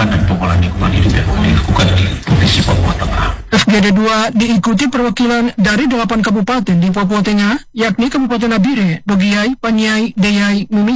lingkungan dan pengolahan lingkungan hidup yang dilakukan di Provinsi Papua Tengah. FGD 2 diikuti perwakilan dari 8 kabupaten di Papua Tengah, yakni Kabupaten Nabire, Dogiai, Paniai, Deyai, Mimi,